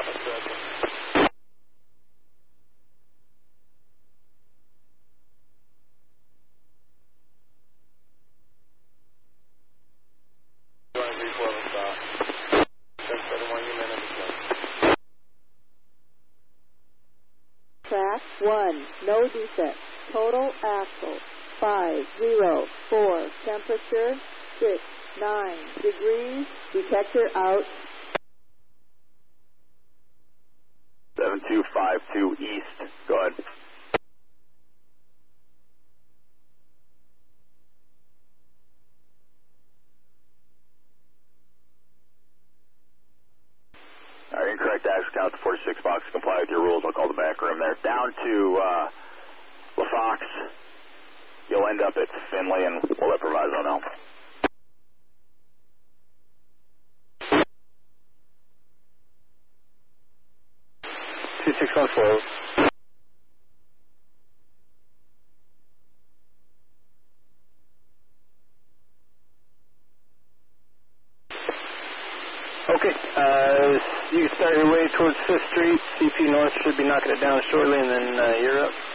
half a second. Track 1, no defect. Total axle 504. Temperature 69 degrees. Detector out. 7252 east. Go ahead. All right, incorrect axle count to 46 box. Comply with your rules. I'll call the back room there. Down to LaFox. You'll end up at Finley, and we'll let Proviso know. Two 614. Okay, you can start your way towards 5th Street. CP North should be knocking it down shortly, and then you're up.